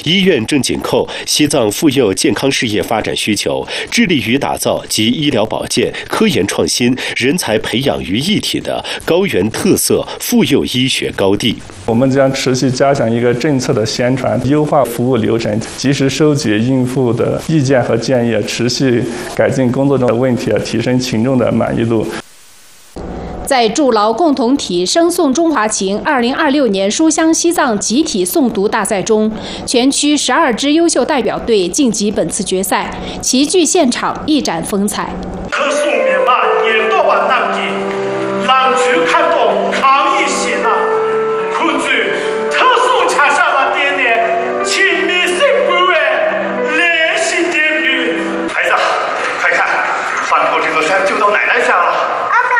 医院正紧扣西藏妇幼健康事业发展需求，致力于打造集医疗保健、科研创新、人才培养于一体的高原特色妇幼医学高地。 我们将持续加强一个政策的宣传，优化服务流程，及时收集孕妇的意见和建议，持续改进工作中的问题，提升群众的满意度。 在筑牢共同体声颂中华情2026年书香西藏集体诵读大赛中，全区12支优秀代表队晋级本次决赛，齐聚现场一展风采。 特诵缅甸也多万难题，让去看懂抗疫险啊，苦剧特诵产生了点点亲密性不为联系点语。孩子，快看，饭后这座山就到奶奶家了。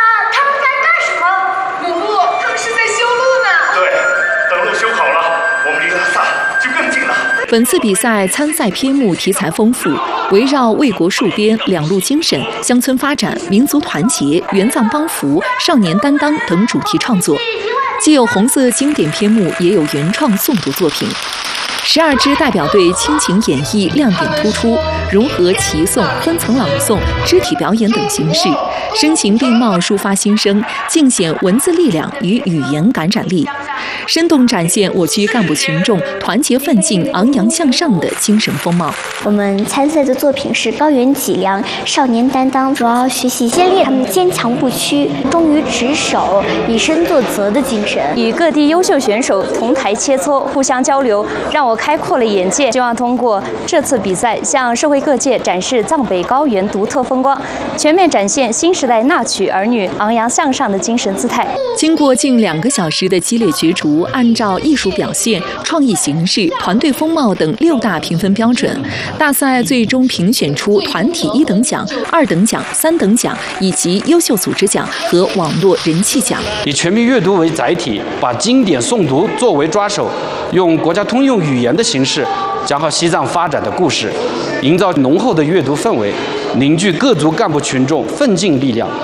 本次比赛参赛篇目题材丰富，围绕为国戍边、两路精神、乡村发展、民族团结、援藏帮扶、少年担当等主题创作，既有红色经典篇目，也有原创诵读作品。12支代表队倾情演绎，亮点突出，融合齐诵、分层朗诵、肢体表演等形式，声情并茂抒发心声，尽显文字力量与语言感染力，生动展现我区干部群众团结奋进、昂扬向上的精神风貌。 我们参赛的作品是高原脊梁、少年担当，主要学习先烈他们坚强不屈、忠于职守、以身作则的精神。 与各地优秀选手同台切磋，互相交流，让我开阔了眼界。希望通过这次比赛，向社会各界展示藏北高原独特风光，全面展现新时代纳取儿女昂扬向上的精神姿态。 经过近2个小时的激烈角逐，按照艺术表现、创意形式、团队风貌等6大评分标准，大赛最终评选出团体1等奖、2等奖、3等奖，以及优秀组织奖和网络人气奖。 以全民阅读为载体，把经典诵读作为抓手，用国家通用语言的形式讲好西藏发展的故事，营造浓厚的阅读氛围，凝聚各族干部群众奋进力量。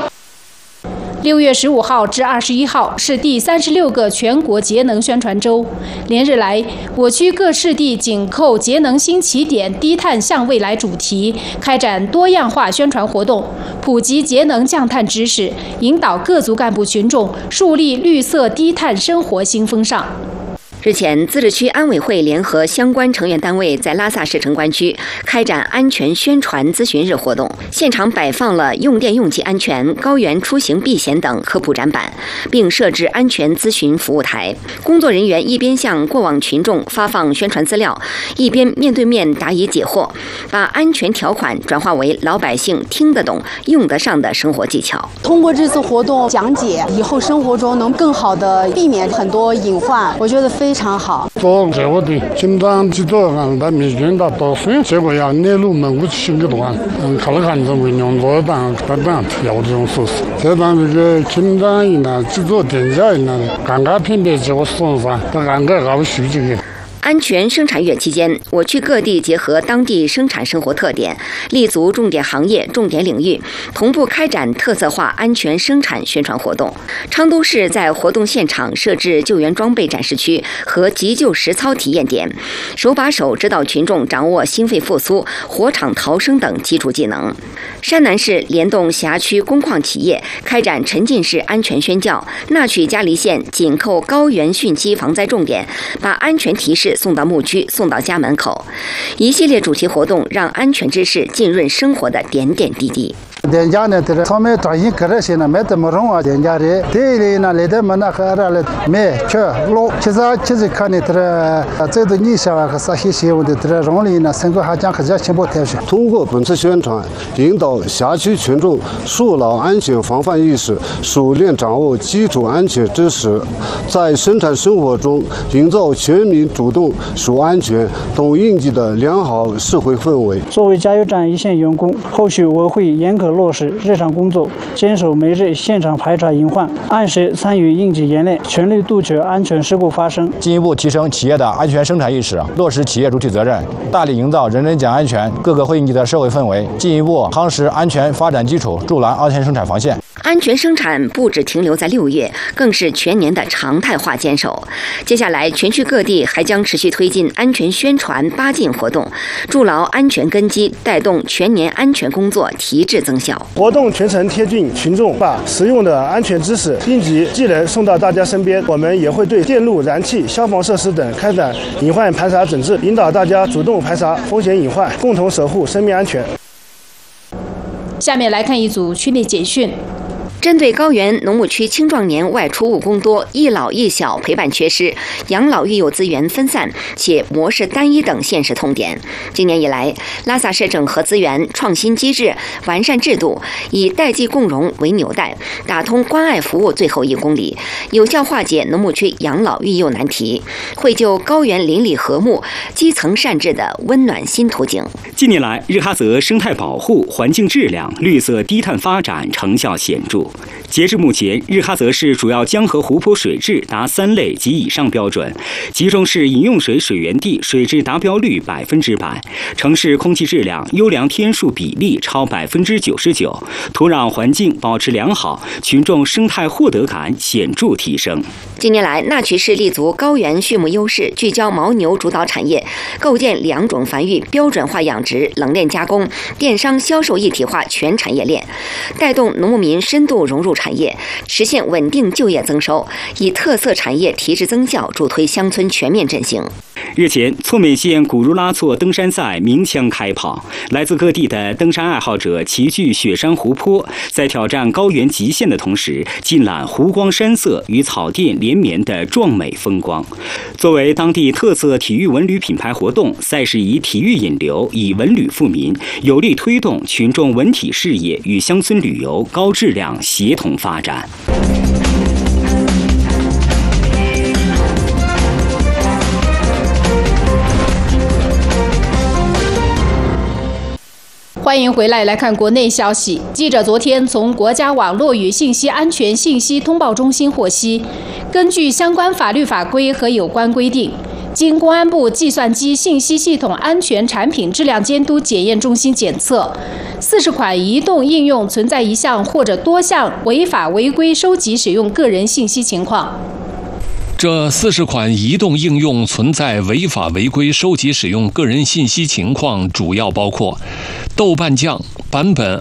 6月15号至21号是第36个全国节能宣传周。连日来，我区各市地紧扣节能新起点、低碳向未来主题，开展多样化宣传活动，普及节能降碳知识，引导各族干部群众树立绿色低碳生活新风尚。 日前，自治区安委会联合相关成员单位在拉萨市城关区开展安全宣传咨询日活动，现场摆放了用电用气安全、高原出行避险等科普展板，并设置安全咨询服务台。工作人员一边向过往群众发放宣传资料，一边面对面答疑解惑，把安全条款转化为老百姓听得懂、用得上的生活技巧。 通过这次活动讲解，以后生活中能更好的避免很多隐患，我觉得非常好。 做这个的，经常去做那民间的多分，结果要内陆门户新的多，看了看这为两个当调这种措施，这当这个经常一呢，制作电价一呢，刚刚品别这个送上，他刚刚搞数据的。 安全生产月期间，我区各地结合当地生产生活特点，立足重点行业、重点领域，同步开展特色化安全生产宣传活动。昌都市在活动现场设置救援装备展示区和急救实操体验点，手把手指导群众掌握心肺复苏、火场逃生等基础技能。山南市联动辖区工矿企业开展沉浸式安全宣教，纳曲嘉黎县紧扣高原汛期防灾重点，把安全提示送到牧区，送到家门口。一系列主题活动让安全知识浸润生活的点点滴滴。 电价呢，这上面转移可热些呢，没怎么用啊，电价的，这里呢，来的么那个了，没去路，其实看你这个你想和啥些问题，这容易呢，生活还讲可加全部调整。 通过本次宣传，引导辖区群众树牢安全防范意识，熟练掌握基础安全知识，在生产生活中营造全民主动、属安全、懂应急的良好社会氛围。 作为加油站一线员工，后续我会严格落实日常工作，坚守每日现场排查隐患，按时参与应急演练，全力杜绝安全事故发生。 进一步提升企业的安全生产意识，落实企业主体责任，大力营造人人讲安全、个个会应急的社会氛围，进一步夯实安全发展基础，筑牢安全生产防线。 安全生产不只停留在6月，更是全年的常态化坚守。接下来，全区各地还将持续推进安全宣传8进活动，筑牢安全根基，带动全年安全工作提质增效。 活动全程贴近群众，把实用的安全知识、应急技能送到大家身边。我们也会对电路、燃气、消防设施等开展隐患排查整治，引导大家主动排查风险隐患，共同守护生命安全。 下面来看一组区内简讯。 针对高原农牧区青壮年外出务工多、一老一小陪伴缺失、养老育幼资源分散且模式单一等现实痛点，今年以来，拉萨市整合资源、创新机制、完善制度，以代际共融为纽带，打通关爱服务最后1公里，有效化解农牧区养老育幼难题，绘就高原邻里和睦、基层善治的温暖新图景。 近年来，日喀则生态保护、环境质量、绿色低碳发展成效显著。截至目前，日喀则市主要江河湖泊水质达3类及以上标准，集中式饮用水水源地水质达标率100%，城市空气质量优良天数比例超99%，土壤环境保持良好，群众生态获得感显著提升。 近年来，纳曲市立足高原畜牧优势，聚焦牦牛主导产业，构建2种繁育、标准化养殖、冷链加工、电商销售一体化全产业链，带动农牧民深度融入产业，实现稳定就业增收，以特色产业提质增效，助推乡村全面振兴。 日前，措美县古如拉措登山赛鸣枪开跑，来自各地的登山爱好者齐聚雪山湖泊，在挑战高原极限的同时，尽览湖光山色与草甸连绵的壮美风光。作为当地特色体育文旅品牌活动，赛事以体育引流，以文旅富民，有力推动群众文体事业与乡村旅游高质量协同发展。 欢迎回来看国内消息。记者昨天从国家网络与信息安全信息通报中心获悉，根据相关法律法规和有关规定，经公安部计算机信息系统安全产品质量监督检验中心检测，40款移动应用存在一项或者多项违法违规收集使用个人信息情况。 这40款移动应用存在违法违规收集使用个人信息情况，主要包括豆瓣酱版本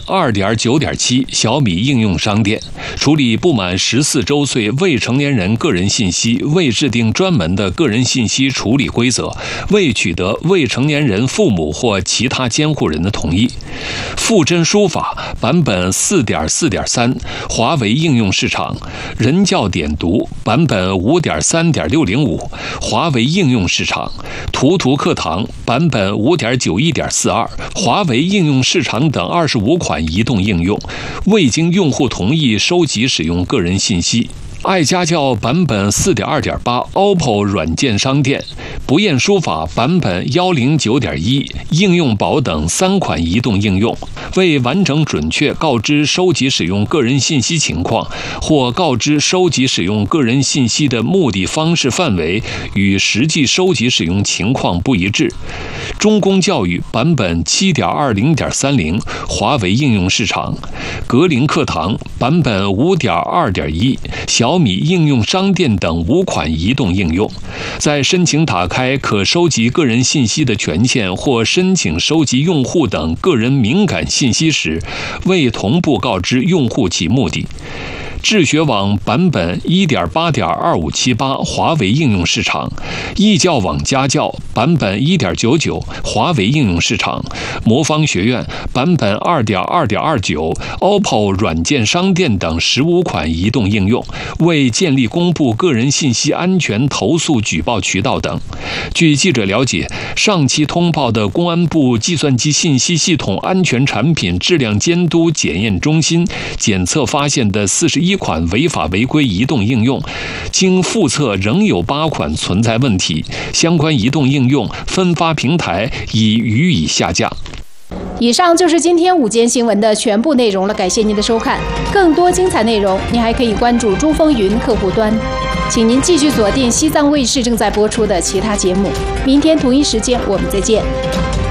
2.9.7 小米应用商店，处理不满14周岁未成年人个人信息，未制定专门的个人信息处理规则，未取得未成年人父母或其他监护人的同意。富真书法版本 4.4.3 华为应用市场，人教点读版本 5.3.605 华为应用市场，图图课堂版本 5.91.42 华为应用市场等25款移动应用，未经用户同意收集使用个人信息。爱家教版本 4.2.8 OPPO 软件商店，不厌书法版本 109.1 应用宝等3款移动应用，未完整准确告知收集使用个人信息情况，或告知收集使用个人信息的目的方式范围与实际收集使用情况不一致。中公教育版本 7.20.30 华为应用市场，格林课堂版本 5.2.1 小米应用商店等5款移动应用，在申请打开可收集个人信息的权限或申请收集用户等个人敏感信息时，未同步告知用户其目的。智学网版本 1.8.2578 华为应用市场，易教网家教版本 1.99 华为应用市场，魔方学院版本 2.2.29 OPPO 软件商店等15款移动应用，未建立公布个人信息安全投诉举报渠道等。据记者了解，上期通报的公安部计算机信息系统安全产品质量监督检验中心检测发现的41款违法违规移动应用，经复测仍有8款存在问题，相关移动应用分发平台已予以下架。 以上就是今天午间新闻的全部内容了，感谢您的收看。更多精彩内容，您还可以关注珠风云客户端。请您继续锁定西藏卫视正在播出的其他节目。明天同一时间我们再见。